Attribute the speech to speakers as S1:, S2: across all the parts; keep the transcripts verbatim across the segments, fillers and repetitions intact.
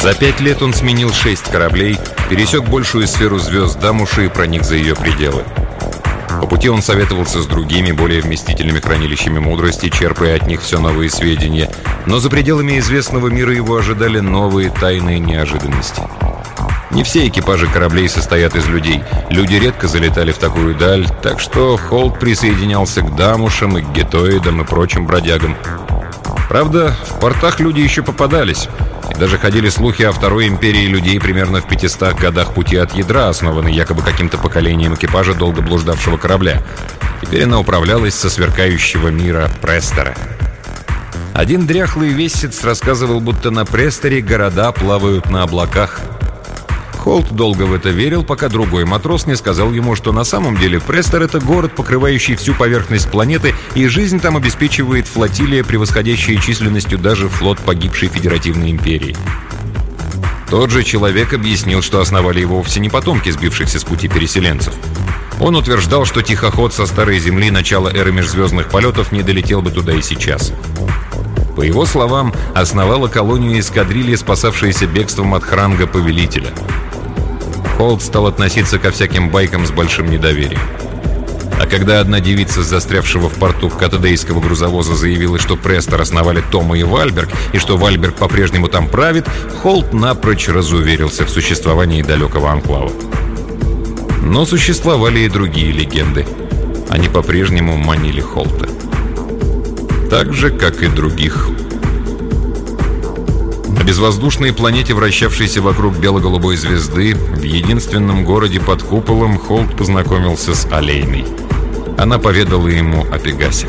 S1: За пять лет он сменил шесть кораблей, пересек большую сферу звезд Дамуши и проник за ее пределы. По пути он советовался с другими, более вместительными хранилищами мудрости, черпая от них все новые сведения. Но за пределами известного мира его ожидали новые тайные неожиданности. Не все экипажи кораблей состоят из людей. Люди редко залетали в такую даль, так что Холт присоединялся к Дамушам и к гетоидам и прочим бродягам. Правда, в портах люди еще попадались. И даже ходили слухи о Второй империи людей примерно в пятистах годах пути от ядра, основанной якобы каким-то поколением экипажа долго блуждавшего корабля. Теперь она управлялась со сверкающего мира Престора. Один дряхлый весец рассказывал, будто на Престоре города плавают на облаках. Холт долго в это верил, пока другой матрос не сказал ему, что на самом деле Престор — это город, покрывающий всю поверхность планеты, и жизнь там обеспечивает флотилия, превосходящая численностью даже флот погибшей Федеративной империи. Тот же человек объяснил, что основали его вовсе не потомки сбившихся с пути переселенцев. Он утверждал, что тихоход со Старой Земли начала эры межзвездных полетов не долетел бы туда и сейчас. По его словам, основала колонию эскадрилья, спасавшаяся бегством от Хранга Повелителя. Холт стал относиться ко всяким байкам с большим недоверием. А когда одна девица, застрявшего в порту катадейского грузовоза, заявила, что Престор основали Тома и Вальберг, и что Вальберг по-прежнему там правит, Холт напрочь разуверился в существовании далекого анклава. Но существовали и другие легенды. Они по-прежнему манили Холта. Так же, как и других. На безвоздушной планете, вращавшейся вокруг бело-голубой звезды, в единственном городе под куполом, Холт познакомился с Алейной. Она поведала ему о Пегасе.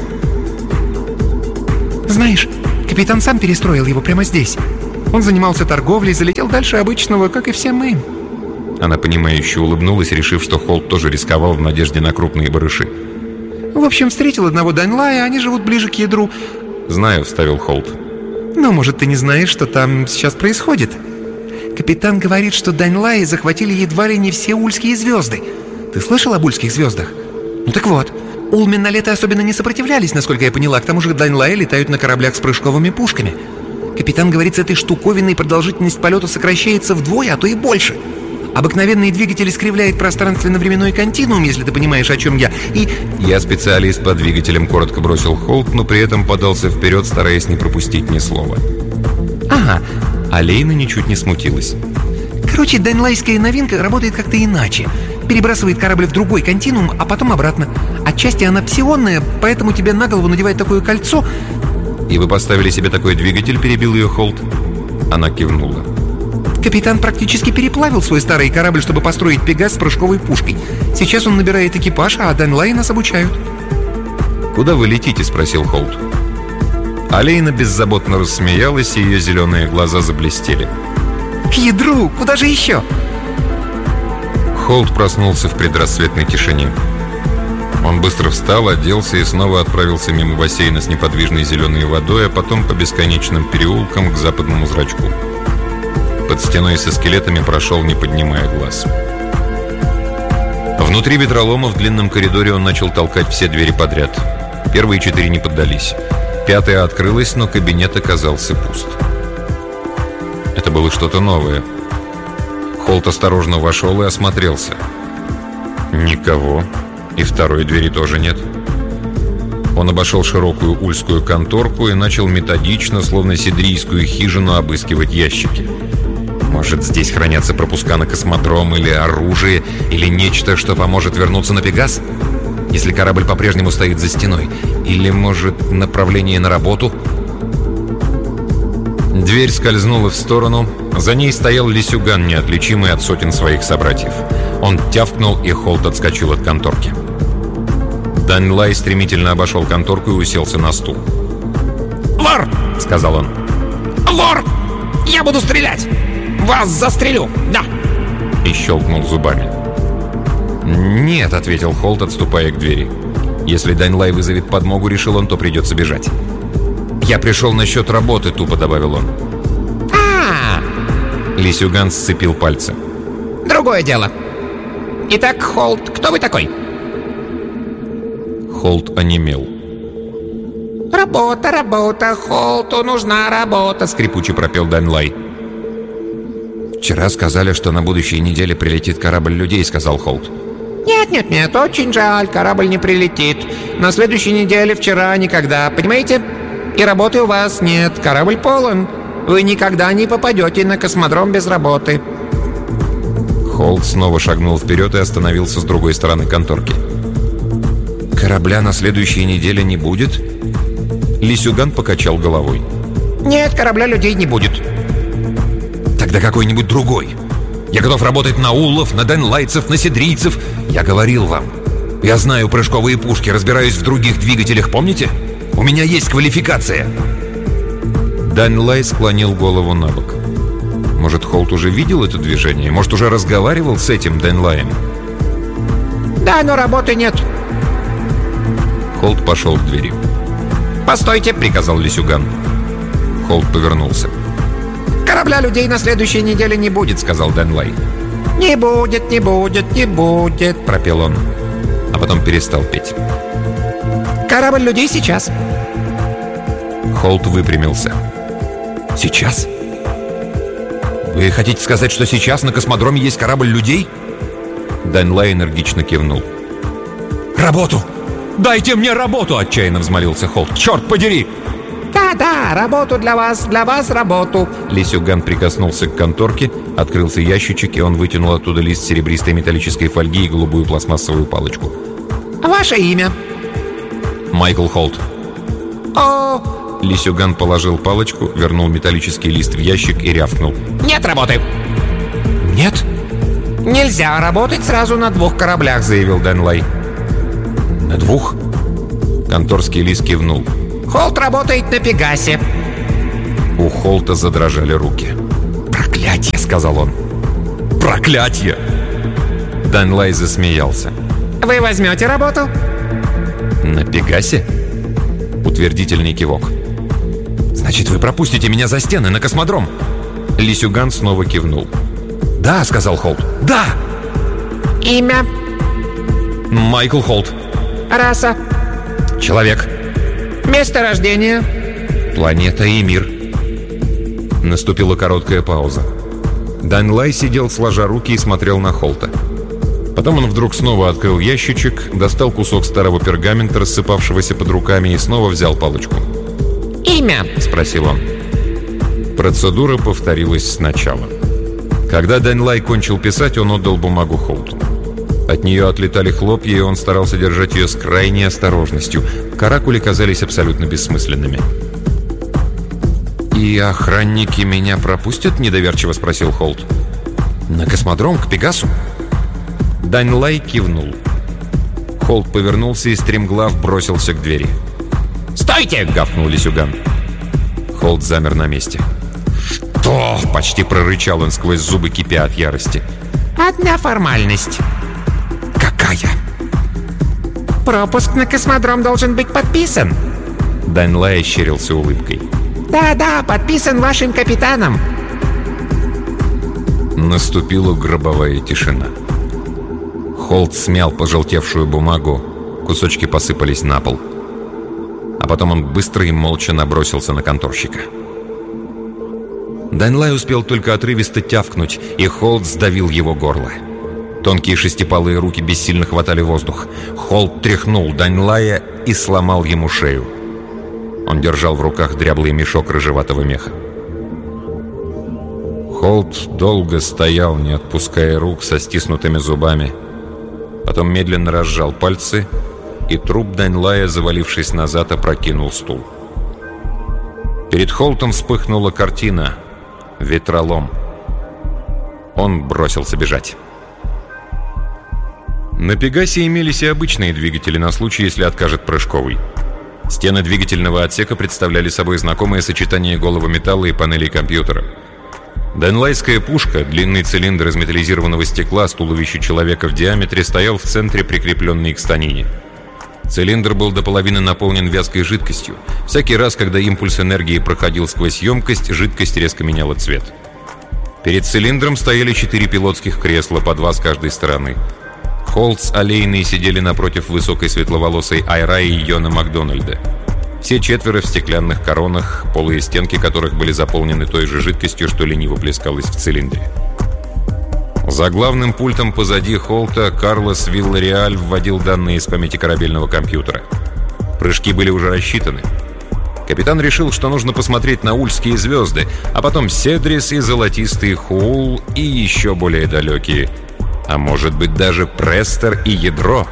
S2: «Знаешь, капитан сам перестроил его прямо здесь. Он занимался торговлей, залетел дальше обычного, как и все мы».
S1: Она понимающе улыбнулась, решив, что Холт тоже рисковал в надежде на крупные барыши.
S2: «В общем, встретил одного Даньлая, они живут ближе к ядру».
S1: «Знаю», — вставил Холт.
S2: «Но, может, ты не знаешь, что там сейчас происходит? Капитан говорит, что Даньлаи захватили едва ли не все ульские звезды. Ты слышал об ульских звездах? Ну так вот, улмен на лето особенно не сопротивлялись, насколько я поняла. К тому же Даньлаи летают на кораблях с прыжковыми пушками. Капитан говорит, с этой штуковиной продолжительность полета сокращается вдвое, а то и больше. Обыкновенный двигатель искривляет пространственно-временной континуум, если ты понимаешь, о чем я. И...
S1: «Я специалист по двигателям», — коротко бросил Холт, но при этом подался вперед, стараясь не пропустить ни слова.
S2: «Ага».
S1: Алейна ничуть не смутилась.
S2: «Короче, даньлайская новинка работает как-то иначе. Перебрасывает корабль в другой континуум, а потом обратно. Отчасти она псионная, поэтому тебе на голову надевает такое кольцо».
S1: «И вы поставили себе такой двигатель?» — перебил ее Холт. Она кивнула.
S2: Капитан практически переплавил свой старый корабль, чтобы построить Пегас с прыжковой пушкой. Сейчас он набирает экипаж, а Даньлаи нас обучают».
S1: «Куда вы летите?» — спросил Холт. Алейна беззаботно рассмеялась, и ее зеленые глаза заблестели.
S2: «К ядру! Куда же еще?»
S1: Холт проснулся в предрассветной тишине. Он быстро встал, оделся и снова отправился мимо бассейна с неподвижной зеленой водой, а потом по бесконечным переулкам к западному зрачку. Под стеной со скелетами прошел, не поднимая глаз. Внутри ветролома в длинном коридоре он начал толкать все двери подряд. Первые четыре не поддались. Пятая открылась, но кабинет оказался пуст. Это было что-то новое. Холт осторожно вошел и осмотрелся. Никого. И второй двери тоже нет. Он обошел широкую ульскую конторку и начал методично, словно сидрийскую хижину, обыскивать ящики. Может, здесь хранятся пропуска на космодром или оружие, или нечто, что поможет вернуться на Пегас? Если корабль по-прежнему стоит за стеной. Или, может, направление на работу? Дверь скользнула в сторону. За ней стоял Лисюган, неотличимый от сотен своих собратьев. Он тявкнул, и Холт отскочил от конторки. Даньлай стремительно обошел конторку и уселся на стул.
S3: «Лорд!» — сказал он. «Лорд! Я буду стрелять! Вас застрелю! Да!»
S1: И щелкнул зубами. «Нет», — ответил Холт, отступая к двери. «Если Даньлай вызовет подмогу, — решил он, — то придется бежать». «Я пришел насчет работы», — тупо добавил он.
S3: «А-а-а!»
S1: Лисюган сцепил пальцы.
S3: «Другое дело. Итак, Холт, кто вы такой?»
S1: Холт онемел.
S3: «Работа, работа, Холту нужна работа», —
S1: скрипуче пропел Даньлай. «Вчера сказали, что на будущей неделе прилетит корабль людей», — сказал Холт.
S3: «Нет-нет-нет, очень жаль, корабль не прилетит. На следующей неделе, вчера, никогда, понимаете? И работы у вас нет, корабль полон. Вы никогда не попадете на космодром без работы».
S1: Холт снова шагнул вперед и остановился с другой стороны конторки. «Корабля на следующей неделе не будет?» Лисюган покачал головой.
S3: «Нет, корабля людей не будет».
S1: «Тогда какой-нибудь другой. Я готов работать на уллов, на данлайцев, на седрийцев. Я говорил вам. Я знаю прыжковые пушки, разбираюсь в других двигателях, помните? У меня есть квалификация». Данлай склонил голову на бок. Может, Холт уже видел это движение? Может, уже разговаривал с этим Данлаем?
S3: «Да, но работы нет».
S1: Холт пошел к двери.
S3: «Постойте», — приказал Лисюган.
S1: Холт повернулся.
S3: «Корабля людей на следующей неделе не будет», — сказал Данлай. «Не будет, не будет, не будет», — пропел он.
S1: А потом перестал петь.
S3: «Корабль людей сейчас».
S1: Холт выпрямился. «Сейчас? Вы хотите сказать, что сейчас на космодроме есть корабль людей?» Данлай энергично кивнул. «Работу! Дайте мне работу!» — отчаянно взмолился Холт. «Черт подери!»
S3: «Да-да, работу для вас, для вас работу!»
S1: Лисюган прикоснулся к конторке, открылся ящичек, и он вытянул оттуда лист серебристой металлической фольги и голубую пластмассовую палочку.
S3: «Ваше имя?»
S1: «Майкл Холт».
S3: «О!»
S1: Лисюган положил палочку, вернул металлический лист в ящик и рявкнул.
S3: «Нет работы!»
S1: «Нет?»
S3: «Нельзя работать сразу на двух кораблях», — заявил Данлай.
S1: «На двух?» Конторский лист кивнул.
S3: «Холт работает на Пегасе».
S1: У Холта задрожали руки. «Проклятье!» — сказал он. «Проклятье!» Данлай засмеялся.
S3: «Вы возьмете работу?»
S1: «На Пегасе?» Утвердительный кивок. «Значит, вы пропустите меня за стены на космодром?» Лисюган снова кивнул. «Да», — сказал Холт. «Да!»
S3: «Имя?»
S1: «Майкл Холт».
S3: «Раса?»
S1: «Человек».
S3: «Место рождения?»
S1: «Планета и мир». Наступила короткая пауза. Данлай сидел сложа руки и смотрел на Холта. Потом он вдруг снова открыл ящичек, достал кусок старого пергамента, рассыпавшегося под руками, и снова взял палочку.
S3: «Имя?» —
S1: спросил он. Процедура повторилась сначала. Когда Данлай кончил писать, он отдал бумагу Холту. От нее отлетали хлопья, и он старался держать ее с крайней осторожностью. Каракули казались абсолютно бессмысленными. «И охранники меня пропустят?» — недоверчиво спросил Холт. «На космодром, к Пегасу?» Данлай кивнул. Холт повернулся и стремглав бросился к двери.
S3: «Стойте!» —
S1: гавкнул Лисюган. Холт замер на месте. «Что?» — почти прорычал он сквозь зубы, кипя от ярости.
S3: «Одна формальность».
S1: «Какая?»
S3: «Пропуск на космодром должен быть подписан».
S1: Данлай ощерился улыбкой.
S3: «Да-да, подписан вашим капитаном».
S1: Наступила гробовая тишина. Холт смял пожелтевшую бумагу. Кусочки посыпались на пол. А потом он быстро и молча набросился на конторщика. Данлай успел только отрывисто тявкнуть, и Холт сдавил его горло. Тонкие шестипалые руки бессильно хватали воздух. Холт тряхнул Данлая и сломал ему шею. Он держал в руках дряблый мешок рыжеватого меха. Холт долго стоял, не отпуская рук со стиснутыми зубами. Потом медленно разжал пальцы, и труп Данлая, завалившись назад, опрокинул стул. Перед Холтом вспыхнула картина. Ветролом. Он бросился бежать. На Пегасе имелись и обычные двигатели на случай, если откажет прыжковый. Стены двигательного отсека представляли собой знакомое сочетание голого металла и панелей компьютера. Данлайская пушка, длинный цилиндр из металлизированного стекла с туловищем человека в диаметре, стоял в центре, прикрепленный к станине. Цилиндр был до половины наполнен вязкой жидкостью. Всякий раз, когда импульс энергии проходил сквозь емкость, жидкость резко меняла цвет. Перед цилиндром стояли четыре пилотских кресла, по два с каждой стороны. Холт с Олейной сидели напротив высокой светловолосой Айра и Йона Макдональда. Все четверо в стеклянных коронах, полые стенки которых были заполнены той же жидкостью, что лениво плескалась в цилиндре. За главным пультом позади Холта Карлос Виллареаль вводил данные из памяти корабельного компьютера. Прыжки были уже рассчитаны. Капитан решил, что нужно посмотреть на ульские звезды, а потом Седрис и золотистый Хуул и еще более далекие. А может быть даже Престер и Ядро.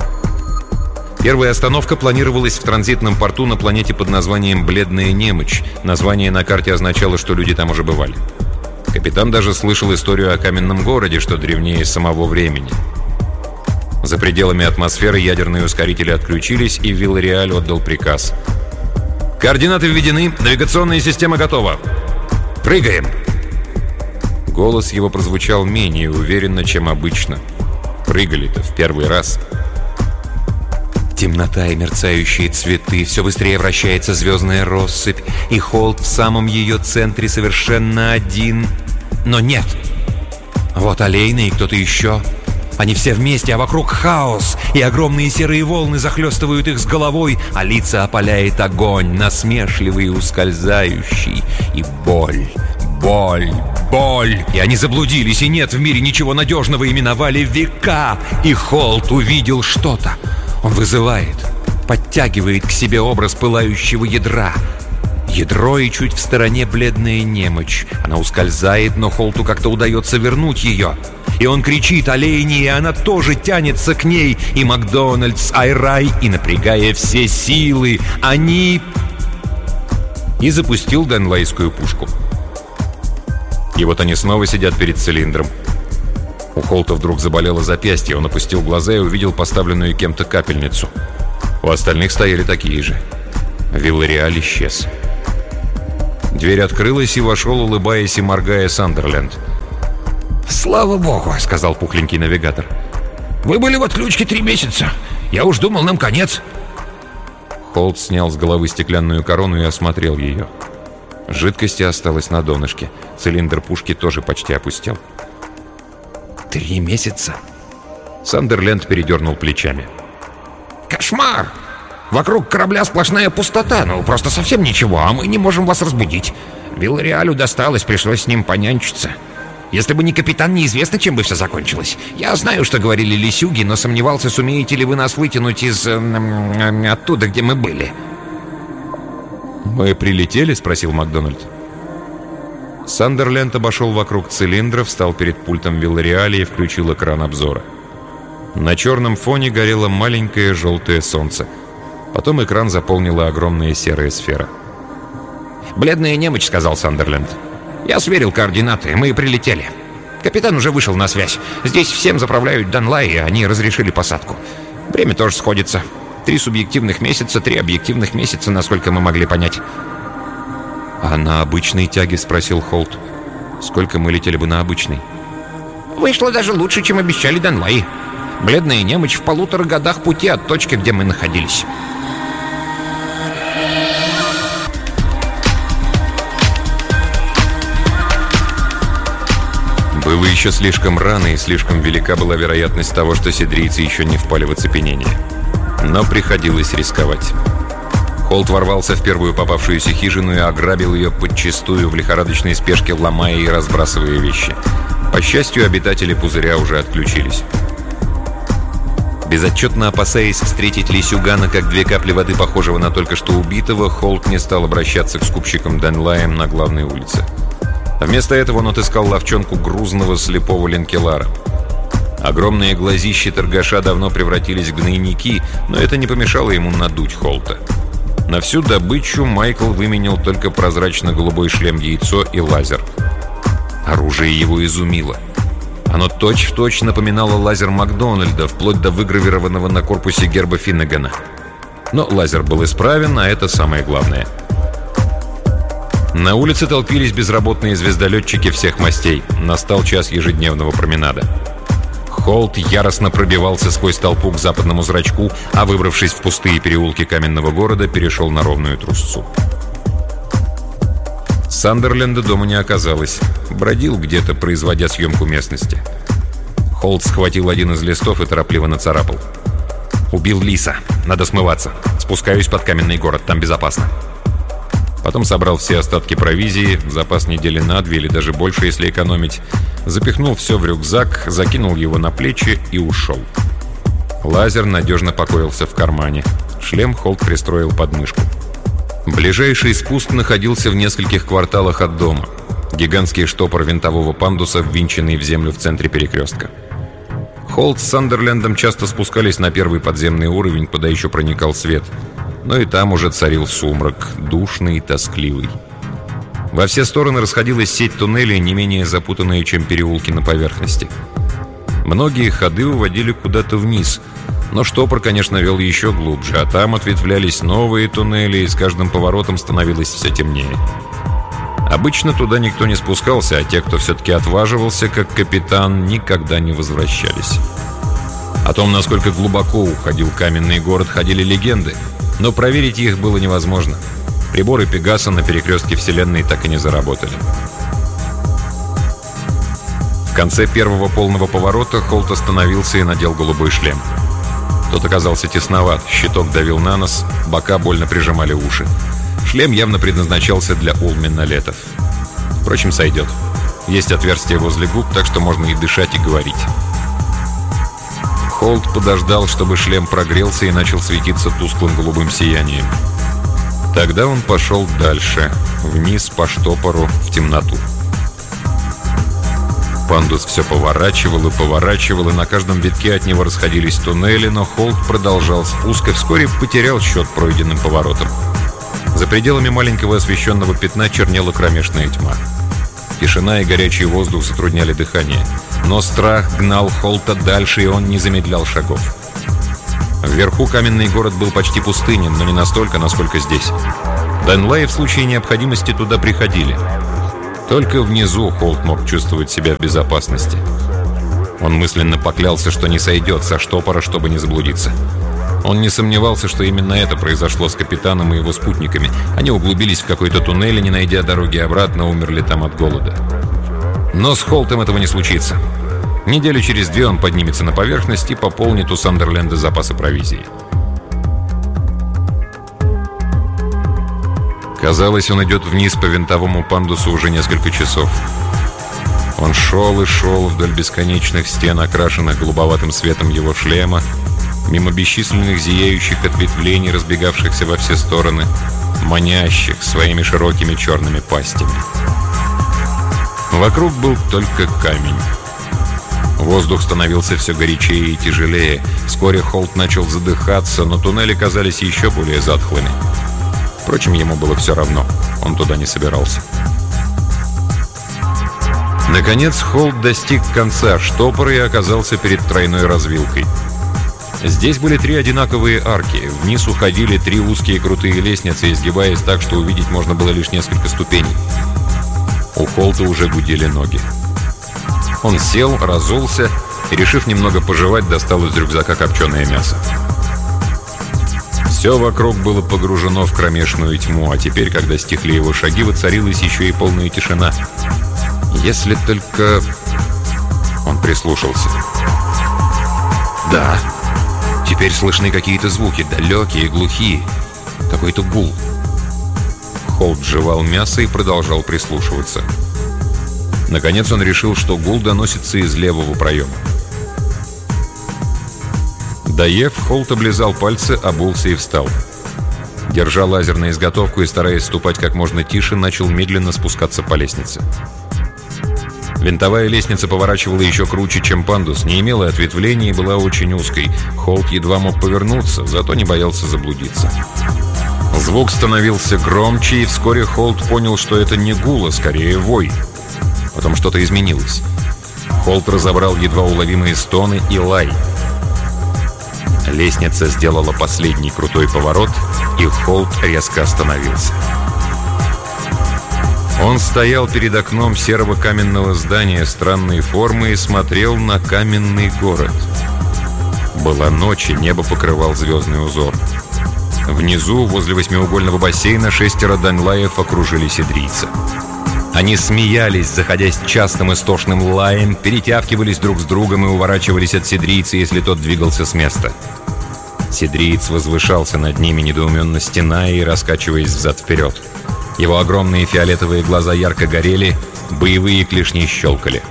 S1: Первая остановка планировалась в транзитном порту на планете под названием Бледная Немочь. Название на карте означало, что люди там уже бывали. Капитан даже слышал историю о каменном городе, что древнее самого времени. За пределами атмосферы ядерные ускорители отключились, и Виллареаль отдал приказ. «Координаты введены, навигационная система готова. Прыгаем!» Голос его прозвучал менее уверенно, чем обычно. Прыгали-то в первый раз. Темнота и мерцающие цветы, все быстрее вращается звездная россыпь, и Холт в самом ее центре совершенно один. Но нет. Вот Олейна и кто-то еще. Они все вместе, а вокруг хаос, и огромные серые волны захлестывают их с головой, а лица опаляет огонь, насмешливый и ускользающий. И боль, боль, боль. И они заблудились, и нет в мире ничего надежного, и миновали века. И Холт увидел что-то. Он вызывает, подтягивает к себе образ пылающего ядра. Ядро и чуть в стороне бледная немочь. Она ускользает, но Холту как-то удается вернуть ее. И он кричит Олейне, и она тоже тянется к ней. И Макдональдс, Айрай, и напрягая все силы, они... И запустил данлайскую пушку. И вот они снова сидят перед цилиндром. У Холта вдруг заболело запястье, он опустил глаза и увидел поставленную кем-то капельницу. У остальных стояли такие же. Виллареаль исчез. Дверь открылась, и вошел, улыбаясь и моргая, Сандерленд.
S3: «Слава богу», — сказал пухленький навигатор. «Вы были в отключке три месяца. Я уж думал, нам конец».
S1: Холт снял с головы стеклянную корону и осмотрел ее. Жидкости осталось на донышке. Цилиндр пушки тоже почти опустел.
S3: «Три месяца?»
S1: Сандерленд передернул плечами.
S3: «Кошмар! Вокруг корабля сплошная пустота, ну просто совсем ничего, а мы не можем вас разбудить. Виллареалю досталось, пришлось с ним понянчиться. Если бы не капитан, неизвестно, чем бы все закончилось. Я знаю, что говорили лисюги, но сомневался, сумеете ли вы нас вытянуть из... Э, э, оттуда, где мы были».
S1: «Мы прилетели?» — спросил Макдональд. Сандерленд обошел вокруг цилиндра, встал перед пультом Виллареаля и включил экран обзора. На черном фоне горело маленькое желтое солнце. Потом экран заполнила огромная серая сфера.
S3: «Бледная немочь», — сказал Сандерленд. «Я сверил координаты, мы прилетели. Капитан уже вышел на связь. Здесь всем заправляют Данлай, и они разрешили посадку. Время тоже сходится. Три субъективных месяца, три объективных месяца, насколько мы могли понять».
S1: «А на обычной тяге?» — спросил Холт. «Сколько мы летели бы на обычной?»
S3: «Вышло даже лучше, чем обещали Данлай. Бледная немочь в полутора годах пути от точки, где мы находились».
S1: Было еще слишком рано, и слишком велика была вероятность того, что седрийцы еще не впали в оцепенение. Но приходилось рисковать. Холт ворвался в первую попавшуюся хижину и ограбил ее подчистую в лихорадочной спешке, ломая и разбрасывая вещи. По счастью, обитатели пузыря уже отключились. Безотчетно опасаясь встретить Лисюгана как две капли воды, похожего на только что убитого, Холт не стал обращаться к скупщикам Данлаем на главной улице. Вместо этого он отыскал ловчонку грузного слепого Ленкелара. Огромные глазищи торгаша давно превратились в гнойники, но это не помешало ему надуть Холта. На всю добычу Майкл выменял только прозрачно-голубой шлем-яйцо и лазер. Оружие его изумило. Оно точь-в-точь напоминало лазер Макдональда, вплоть до выгравированного на корпусе герба Финнегана. Но лазер был исправен, а это самое главное. На улице толпились безработные звездолетчики всех мастей. Настал час ежедневного променада. Холт яростно пробивался сквозь толпу к западному зрачку, а, выбравшись в пустые переулки каменного города, перешел на ровную трусцу. Сандерленда дома не оказалось. Бродил где-то, производя съемку местности. Холт схватил один из листов и торопливо нацарапал. «Убил лиса. Надо смываться. Спускаюсь под каменный город. Там безопасно». Потом собрал все остатки провизии, запас недели на две или даже больше, если экономить, запихнул все в рюкзак, закинул его на плечи и ушел. Лазер надежно покоился в кармане. Шлем Холт пристроил под мышку. Ближайший спуск находился в нескольких кварталах от дома. Гигантский штопор винтового пандуса, ввинченный в землю в центре перекрестка. Холт с Сандерлендом часто спускались на первый подземный уровень, куда еще проникал свет. Но и там уже царил сумрак, душный и тоскливый. Во все стороны расходилась сеть туннелей, не менее запутанные, чем переулки на поверхности. Многие ходы уводили куда-то вниз, но штопор, конечно, вел еще глубже, а там ответвлялись новые туннели, и с каждым поворотом становилось все темнее. Обычно туда никто не спускался, а те, кто все-таки отваживался, как капитан, никогда не возвращались. О том, насколько глубоко уходил каменный город, ходили легенды, но проверить их было невозможно. Приборы Пегаса на перекрестке Вселенной так и не заработали. В конце первого полного поворота Холт остановился и надел голубой шлем. Тот оказался тесноват, щиток давил на нос, бока больно прижимали уши. Шлем явно предназначался для улминолетов. Впрочем, сойдет. Есть отверстие возле губ, так что можно и дышать, и говорить. Холт подождал, чтобы шлем прогрелся и начал светиться тусклым голубым сиянием. Тогда он пошел дальше, вниз по штопору, в темноту. Пандус все поворачивал и поворачивал, и на каждом витке от него расходились туннели, но Холт продолжал спуск и вскоре потерял счет пройденным поворотам. За пределами маленького освещенного пятна чернела кромешная тьма. Тишина и горячий воздух затрудняли дыхание. Но страх гнал Холта дальше, и он не замедлял шагов. Вверху каменный город был почти пустынен, но не настолько, насколько здесь. Данлайи в случае необходимости туда приходили. Только внизу Холт мог чувствовать себя в безопасности. Он мысленно поклялся, что не сойдет со штопора, чтобы не заблудиться. Он не сомневался, что именно это произошло с капитаном и его спутниками. Они углубились в какой-то туннель и, не найдя дороги обратно, умерли там от голода. Но с Холтом этого не случится. Недели через две он поднимется на поверхность и пополнит у Сандерленда запасы провизии. Казалось, он идет вниз по винтовому пандусу уже несколько часов. Он шел и шел вдоль бесконечных стен, окрашенных голубоватым светом его шлема, мимо бесчисленных зияющих ответвлений, разбегавшихся во все стороны, манящих своими широкими черными пастями. Вокруг был только камень. Воздух становился все горячее и тяжелее. Вскоре Холт начал задыхаться, но туннели казались еще более затхлыми. Впрочем, ему было все равно. Он туда не собирался. Наконец Холт достиг конца штопора и оказался перед тройной развилкой. Здесь были три одинаковые арки. Вниз уходили три узкие крутые лестницы, изгибаясь так, что увидеть можно было лишь несколько ступеней. У Холта уже гудели ноги. Он сел, разулся и, решив немного пожевать, достал из рюкзака копченое мясо. Все вокруг было погружено в кромешную тьму, а теперь, когда стихли его шаги, воцарилась еще и полная тишина. Если только... Он прислушался. Да, теперь слышны какие-то звуки, далекие, глухие. Какой-то гул. Холт жевал мясо и продолжал прислушиваться. Наконец он решил, что гул доносится из левого проема. Доев, Холт облизал пальцы, обулся и встал. Держа лазер на изготовку и стараясь ступать как можно тише, начал медленно спускаться по лестнице. Винтовая лестница поворачивала еще круче, чем пандус, не имела ответвлений и была очень узкой. Холт едва мог повернуться, зато не боялся заблудиться. Звук становился громче, и вскоре Холт понял, что это не гул, а скорее вой. Потом что-то изменилось. Холт разобрал едва уловимые стоны и лай. Лестница сделала последний крутой поворот, и Холт резко остановился. Он стоял перед окном серого каменного здания странной формы и смотрел на каменный город. Была ночь, и небо покрывал звездный узор. Внизу, возле восьмиугольного бассейна, шестеро данлаев окружили сидрийца. Они смеялись, заходясь частым истошным лаем, перетягивались друг с другом и уворачивались от сидрийца, если тот двигался с места. Сидриец возвышался над ними, недоуменно стеная и раскачиваясь взад-вперед. Его огромные фиолетовые глаза ярко горели, боевые клешни щелкали.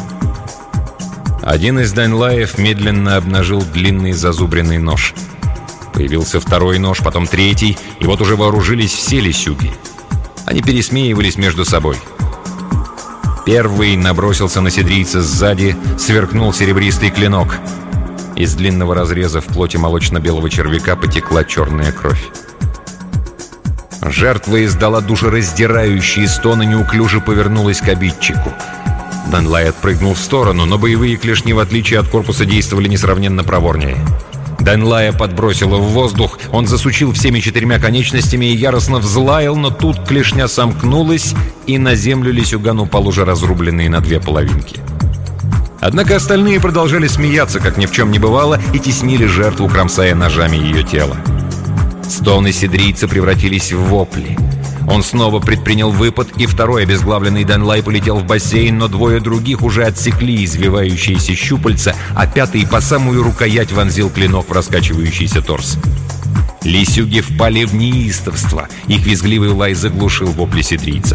S1: Один из Даньлаев медленно обнажил длинный зазубренный нож. Появился второй нож, потом третий, и вот уже вооружились все лисюги. Они пересмеивались между собой. Первый набросился на седрийца сзади, сверкнул серебристый клинок. Из длинного разреза в плоти молочно-белого червяка потекла черная кровь. Жертва издала душераздирающие стоны, неуклюже повернулась к обидчику. Данлай отпрыгнул в сторону, но боевые клешни, в отличие от корпуса, действовали несравненно проворнее. Данлая подбросило в воздух, он засучил всеми четырьмя конечностями и яростно взлаял, но тут клешня сомкнулась, и на землю Лисюган упал уже разрубленный на две половинки. Однако остальные продолжали смеяться, как ни в чем не бывало, и теснили жертву, кромсая ножами ее тело. Стоны седрийца превратились в вопли. Он снова предпринял выпад, и второй обезглавленный Данлай полетел в бассейн, но двое других уже отсекли извивающиеся щупальца, а пятый по самую рукоять вонзил клинок в раскачивающийся торс. Лисюги впали в неистовство. Их визгливый лай заглушил вопли седрийца.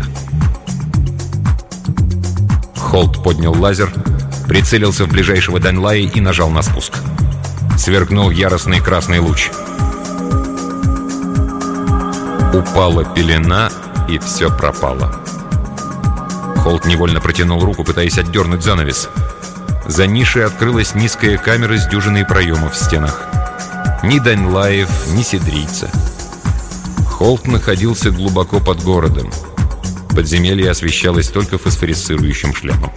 S1: Холт поднял лазер, прицелился в ближайшего Данлая и нажал на спуск. Сверкнул яростный красный луч. Упала пелена, и все пропало. Холт невольно протянул руку, пытаясь отдернуть занавес. За нишей открылась низкая камера с дюжиной проемов в стенах. Ни Даньлаев, ни седрийца. Холт находился глубоко под городом. Подземелье освещалось только фосфорисцирующим шляпом.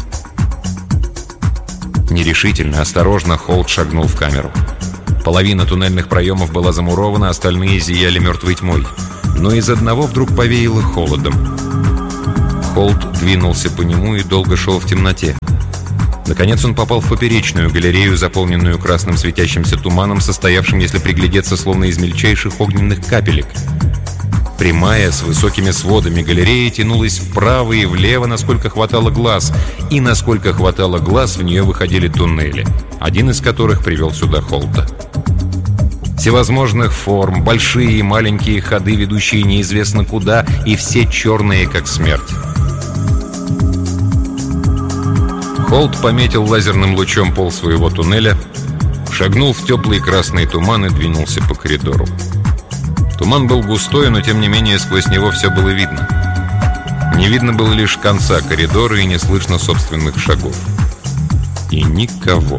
S1: Нерешительно, осторожно Холт шагнул в камеру. Половина туннельных проемов была замурована, остальные зияли мертвой тьмой. Но из одного вдруг повеяло холодом. Холт двинулся по нему и долго шел в темноте. Наконец он попал в поперечную галерею, заполненную красным светящимся туманом, состоявшим, если приглядеться, словно из мельчайших огненных капелек. Прямая, с высокими сводами галерея тянулась вправо и влево, насколько хватало глаз. И насколько хватало глаз, в нее выходили туннели, один из которых привел сюда Холта. Всевозможных форм, большие и маленькие ходы, ведущие неизвестно куда, и все черные, как смерть. Холт пометил лазерным лучом пол своего туннеля, шагнул в теплый красный туман и двинулся по коридору. Туман был густой, но тем не менее сквозь него все было видно. Не видно было лишь конца коридора и не слышно собственных шагов. И никого.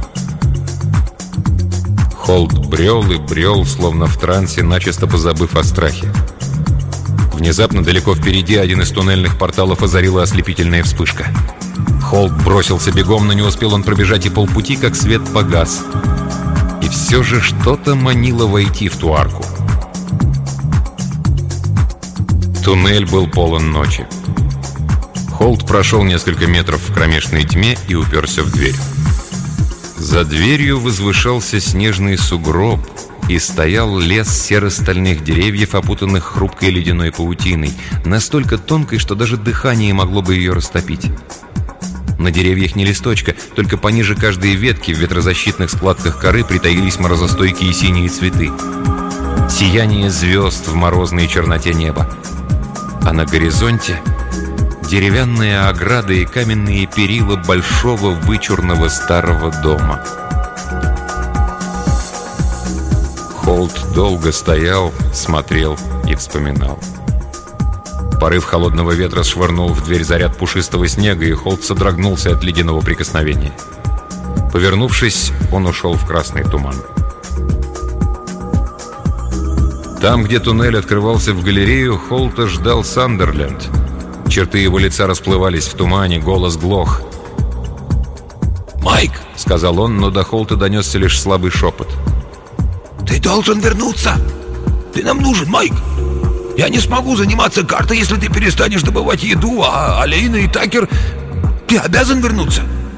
S1: Холт брел и брел, словно в трансе, начисто позабыв о страхе. Внезапно далеко впереди один из туннельных порталов озарила ослепительная вспышка. Холт бросился бегом, но не успел он пробежать и полпути, как свет погас. И все же что-то манило войти в ту арку. Туннель был полон ночи. Холт прошел несколько метров в кромешной тьме и уперся в дверь. За дверью возвышался снежный сугроб, и стоял лес серо-стальных деревьев, опутанных хрупкой ледяной паутиной, настолько тонкой, что даже дыхание могло бы ее растопить. На деревьях не листочка, только пониже каждой ветки в ветрозащитных складках коры притаились морозостойкие синие цветы. Сияние звезд в морозной черноте неба. А на горизонте деревянные ограды и каменные перила большого вычурного старого дома. Холт долго стоял, смотрел и вспоминал. Порыв холодного ветра швырнул в дверь заряд пушистого снега, и Холт содрогнулся от ледяного прикосновения. Повернувшись, он ушел в красный туман. Там, где туннель открывался в галерею, Холта ждал Сандерленд. Черты его лица расплывались в тумане, голос глох.
S4: «Майк!»
S1: — сказал он, но до Холта донесся лишь слабый шепот.
S4: «Ты должен вернуться! Ты нам нужен, Майк! Я не смогу заниматься картой, если ты перестанешь добывать еду, а Алейна и Такер... Ты обязан вернуться!»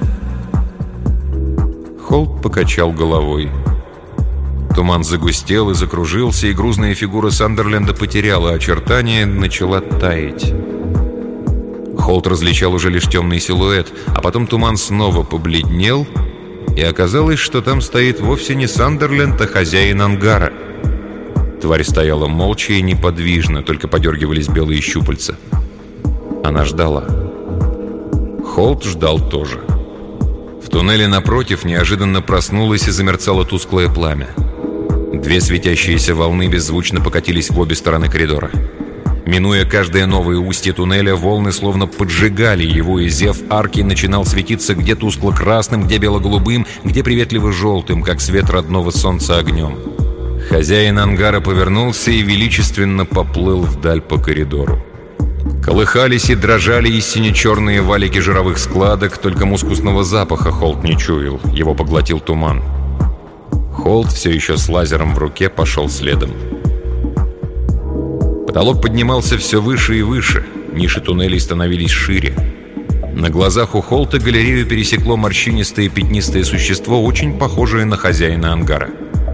S1: Холт покачал головой. Туман загустел и закружился, и грузная фигура Сандерленда потеряла очертания, начала таять. Холт различал уже лишь темный силуэт, а потом туман снова побледнел, и оказалось, что там стоит вовсе не Сандерленд, а хозяин ангара. Тварь стояла молча и неподвижно, только подергивались белые щупальца. Она ждала. Холт ждал тоже. В туннеле напротив неожиданно проснулось и замерцало тусклое пламя. Две светящиеся волны беззвучно покатились в обе стороны коридора. Минуя каждое новое устье туннеля, волны словно поджигали его, и зев арки начинал светиться где тускло-красным, где бело-голубым, где приветливо-желтым, как свет родного солнца огнем. Хозяин ангара повернулся и величественно поплыл вдаль по коридору. Колыхались и дрожали и сине-черные валики жировых складок, только мускусного запаха Холт не чуял, его поглотил туман. Холт, все еще с лазером в руке, пошел следом. Потолок поднимался все выше и выше, ниши туннелей становились шире. На глазах у Холта галерею пересекло морщинистое пятнистое существо, очень похожее на хозяина ангара.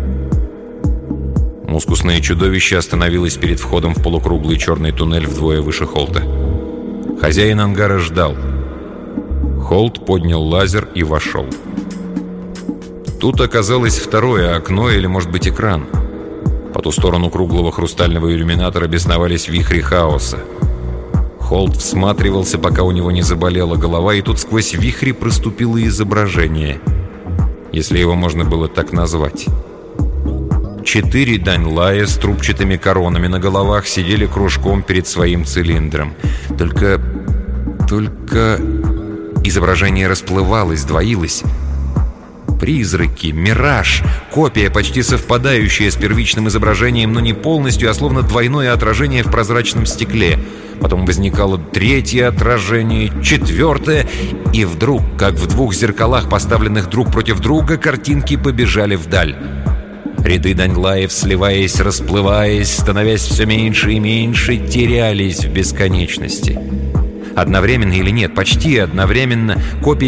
S1: Мускусное чудовище остановилось перед входом в полукруглый черный туннель вдвое выше Холта. Хозяин ангара ждал. Холт поднял лазер и вошел. Тут оказалось второе окно или, может быть, экран. По ту сторону круглого хрустального иллюминатора бесновались вихри хаоса. Холт всматривался, пока у него не заболела голова, и тут сквозь вихри проступило изображение, если его можно было так назвать. Четыре Даньлая с трубчатыми коронами на головах сидели кружком перед своим цилиндром. Только... только... изображение расплывалось, двоилось. Призраки, мираж, копия, почти совпадающая с первичным изображением, но не полностью, а словно двойное отражение в прозрачном стекле. Потом возникало третье отражение, четвертое, и вдруг, как в двух зеркалах, поставленных друг против друга, картинки побежали вдаль. Ряды Даньлаев, сливаясь, расплываясь, становясь все меньше и меньше, терялись в бесконечности. Одновременно или нет, почти одновременно копии